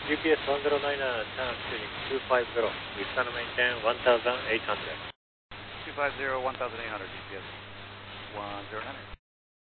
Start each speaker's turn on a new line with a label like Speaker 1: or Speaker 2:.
Speaker 1: GPS 109, turn tuning 250, external maintain 1800.
Speaker 2: 250, 1800, GPS 1000.